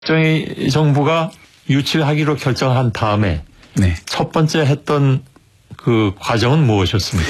박정희 정부가 유치를 하기로 결정한 다음에 네. 첫 번째 했던 그 과정은 무엇이었습니까?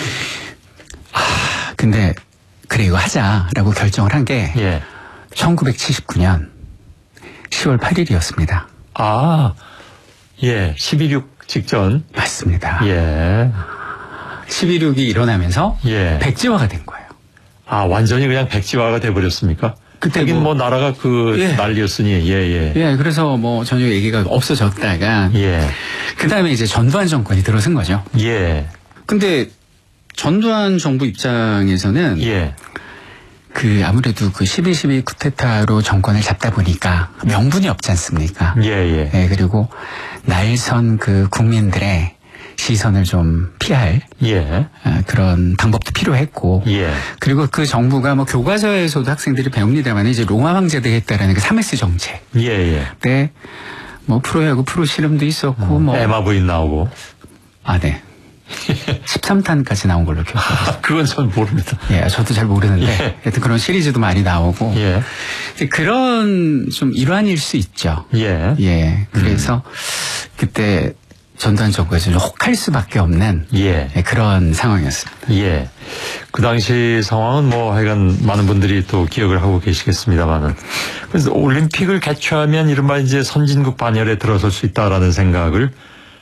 근데 그래 이거 하자라고 결정을 한 게 예. 1979년 10월 8일이었습니다. 아, 예. 12.6 직전. 맞습니다. 예. 12.6이 일어나면서 예. 백지화가 된 거예요. 아, 완전히 그냥 백지화가 돼버렸습니까? 그때 하긴 뭐 나라가 예. 난리였으니, 예. 예, 그래서 뭐 전혀 얘기가 없어졌다가 예. 그 다음에 이제 전두환 정권이 들어선 거죠. 예. 근데 전두환 정부 입장에서는 예. 아무래도 12.12 쿠데타로 정권을 잡다 보니까 명분이 없지 않습니까? 예. 예, 그리고 날선 국민들의 시선을 좀 피할 예. 그런 방법도 필요했고, 예. 그리고 그 정부가 뭐 교과서에서도 학생들이 배웁니다만 이제 로마 황제들이 했다라는 그 3S 정책. 예. 때 뭐 프로야구 프로 씨름도 있었고 뭐 에마 부인 나오고. 네. 13탄까지 나온 걸로 기억합니다. 그건 전 모릅니다. 예, 저도 잘 모르는데 예. 하여튼 그런 시리즈도 많이 나오고 예. 그런 좀 일환일 수 있죠. 예. 예. 그래서 그때 전두환 정부에서 혹할 수밖에 없는 예. 그런 상황이었습니다. 예. 그 당시 상황은 뭐 하여간 많은 분들이 또 기억을 하고 계시겠습니다만은. 그래서 올림픽을 개최하면 이른바 이제 선진국 반열에 들어설 수 있다라는 생각을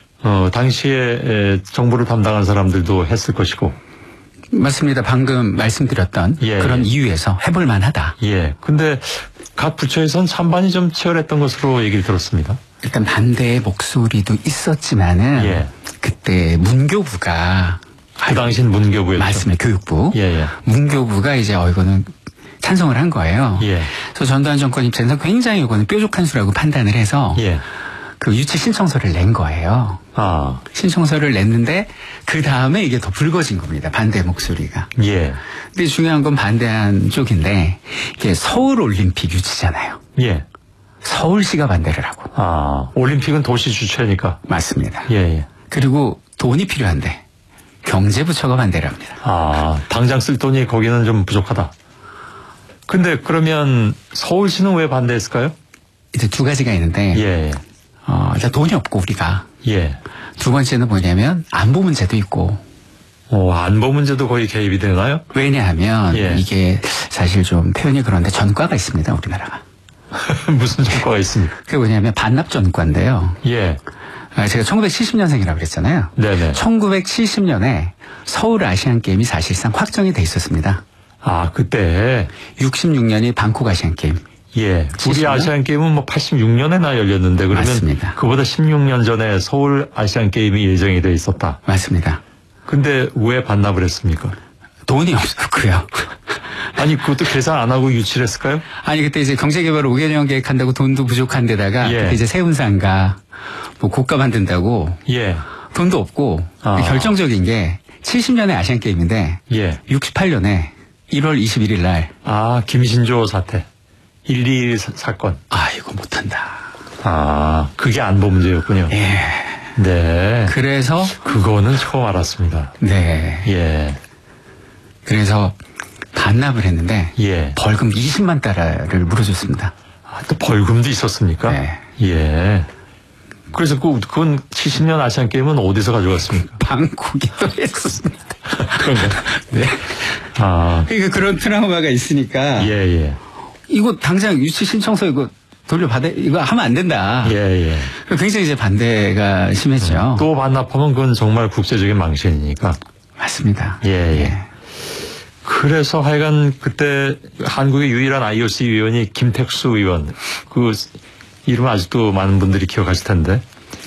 당시에 정부를 담당한 사람들도 했을 것이고. 맞습니다. 방금 말씀드렸던 예. 그런 이유에서 해볼 만하다. 예. 근데 각 부처에선 찬반이 좀 치열했던 것으로 얘기를 들었습니다. 일단 반대의 목소리도 있었지만은 예. 그때 문교부가 그 당시엔 문교부였죠. 맞습니다. 교육부. 예. 문교부가 이제 이거는 찬성을 한 거예요. 예. 그래서 전두환 정권 입장에서 굉장히 이거는 뾰족한 수라고 판단을 해서 예. 유치 신청서를 낸 거예요. 아. 신청서를 냈는데 그 다음에 이게 더 불거진 겁니다. 반대 목소리가. 예. 근데 중요한 건 반대한 쪽인데 이게 서울 올림픽 유치잖아요. 예. 서울시가 반대를 하고. 아. 올림픽은 도시 주최니까. 맞습니다. 예. 그리고 돈이 필요한데 경제부처가 반대를 합니다. 아, 당장 쓸 돈이 거기는 좀 부족하다. 근데 그러면 서울시는 왜 반대했을까요? 이제 두 가지가 있는데 예. 일단 돈이 없고 우리가. 예. 두 번째는 뭐냐면 안보 문제도 있고. 안보 문제도 거의 개입이 되나요? 왜냐하면 예. 이게 사실 좀 표현이 그런데 전과가 있습니다. 우리나라가. 무슨 전과가 있습니까? 그게 뭐냐면 반납 전과인데요. 예. 제가 1970년생이라고 그랬잖아요. 네네. 1970년에 서울 아시안게임이 사실상 확정이 돼 있었습니다. 아, 그때. 66년이 방콕 아시안게임. 예. 우리 70년? 아시안게임은 뭐 86년에나 열렸는데 그러면 맞습니다. 그보다 16년 전에 서울 아시안게임이 예정이 돼 있었다. 맞습니다. 근데 왜 반납을 했습니까? 돈이 없었고요. 아니, 그것도 계산 안 하고 유치를 했을까요? 아니 그때 이제 경제개발 5개년 계획한다고 돈도 부족한 데다가 예. 그때 이제 세운상가 뭐 고가 만든다고 예. 돈도 없고 결정적인 게 70년에 아시안게임인데 예. 68년에 1월 21일 날 김신조 사태. 1.2 사건. 이거 못한다. 그게 안보 문제였군요. 예. 네. 그래서 그거는 처음 알았습니다. 네. 예. 그래서 반납을 했는데 예. 벌금 20만 달러를 물어줬습니다. 또 벌금도 있었습니까? 네. 예. 그래서 그건 70년 아시안게임은 어디서 가져갔습니까? 방콕에서 했었습니다. 그런가? 네. 그러니까 그런 트라우마가 있으니까. 예. 이거 당장 유치 신청서 이거 이거 하면 안 된다. 예. 굉장히 이제 반대가 심했죠. 또 반납하면 그건 정말 국제적인 망신이니까. 맞습니다. 예. 그래서 하여간 그때 한국의 유일한 IOC 위원이 김택수 의원. 그 이름 아직도 많은 분들이 기억하실 텐데.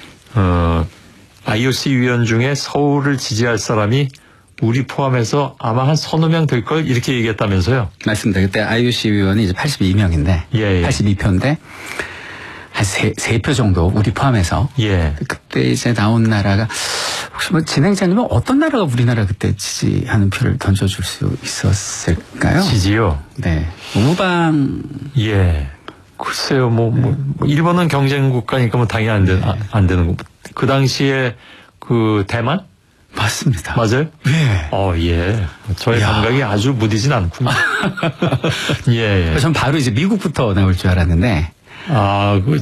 IOC 위원 중에 서울을 지지할 사람이 우리 포함해서 아마 한 서너 명 될 걸 이렇게 얘기했다면서요? 맞습니다. 그때 IOC 위원이 이제 82명인데, 예. 82표인데 한 3표 정도 우리 포함해서. 예. 그때 이제 나온 나라가 혹시 뭐 진행자님은 어떤 나라가 우리나라 그때 지지하는 표를 던져줄 수 있었을까요? 지지요? 네. 우방. 예. 글쎄요, 일본은 경쟁 국가니까 뭐 당연히 안 되는 거. 그 당시에 대만? 맞습니다. 맞아요? 예. 예. 저의 감각이 아주 무디진 않군요. 예. 전 바로 이제 미국부터 나올 줄 알았는데 아, 그